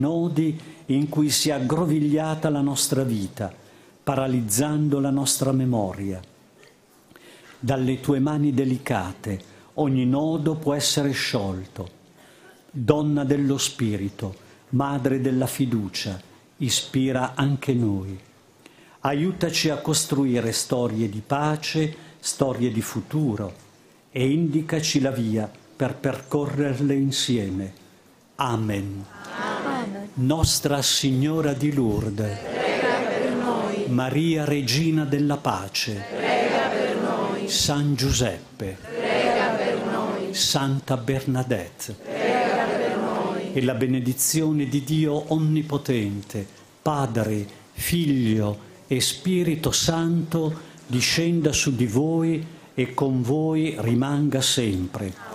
nodi in cui si è aggrovigliata la nostra vita, paralizzando la nostra memoria. Dalle tue mani delicate ogni nodo può essere sciolto. Donna dello Spirito, Madre della fiducia, ispira anche noi. Aiutaci a costruire storie di pace, storie di futuro e indicaci la via per percorrerle insieme. Amen. Amen. Nostra Signora di Lourdes, Prega per noi. Maria Regina della Pace, Prega per noi. San Giuseppe, Prega per noi. Santa Bernadette, Prega per noi. e la benedizione di Dio Onnipotente, Padre, Figlio e Spirito Santo, discenda su di voi e con voi rimanga sempre.